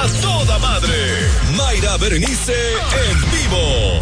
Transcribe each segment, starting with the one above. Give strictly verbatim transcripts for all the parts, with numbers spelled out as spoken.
toda madre. Mayra Berenice en vivo.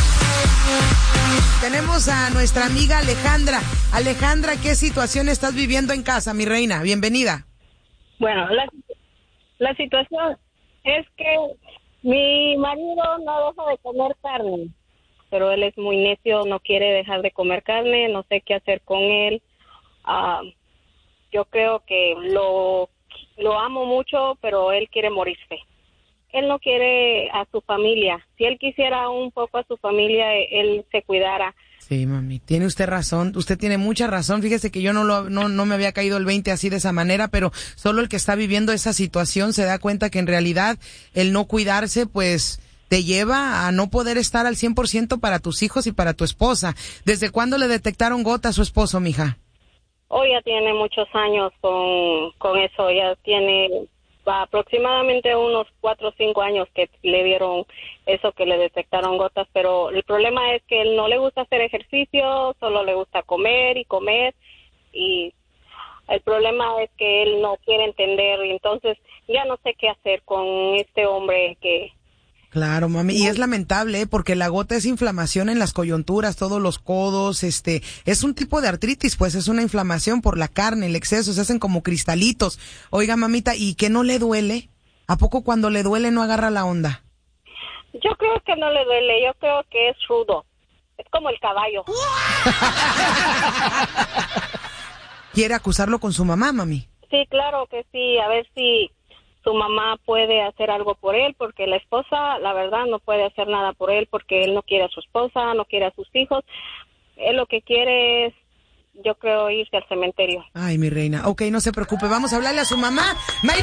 Tenemos a nuestra amiga Alejandra. Alejandra, ¿qué situación estás viviendo en casa, mi reina? Bienvenida. Bueno, la, la situación es que mi marido no deja de comer carne, pero él es muy necio, no quiere dejar de comer carne, no sé qué hacer con él. Uh, yo creo que lo, lo amo mucho, pero él quiere morirse. Él no quiere a su familia. Si él quisiera un poco a su familia, él se cuidara. Sí, mami, tiene usted razón, usted tiene mucha razón. Fíjese que yo no lo no no me había caído el veinte así de esa manera, pero solo el que está viviendo esa situación se da cuenta que en realidad el no cuidarse pues te lleva a no poder estar al cien por ciento para tus hijos y para tu esposa. ¿Desde cuándo le detectaron gota a su esposo, mija? Hoy ya tiene muchos años con con eso, ya tiene aproximadamente unos cuatro o cinco años que le dieron eso, que le detectaron gotas, pero el problema es que él no le gusta hacer ejercicio, solo le gusta comer y comer, y el problema es que él no quiere entender, y entonces ya no sé qué hacer con este hombre que... Claro, mami, y es lamentable, ¿eh? Porque la gota es inflamación en las coyunturas, todos los codos, este, es un tipo de artritis, pues es una inflamación por la carne, el exceso, se hacen como cristalitos. Oiga, mamita, ¿y qué no le duele? ¿A poco cuando le duele no agarra la onda? Yo creo que no le duele, yo creo que es rudo, es como el caballo. ¿Quiere acusarlo con su mamá, mami? Sí, claro que sí, a ver si su mamá puede hacer algo por él, porque la esposa, la verdad, no puede hacer nada por él, porque él no quiere a su esposa, no quiere a sus hijos. Él lo que quiere es, yo creo, irse al cementerio. Ay, mi reina. Ok, no se preocupe, vamos a hablarle a su mamá.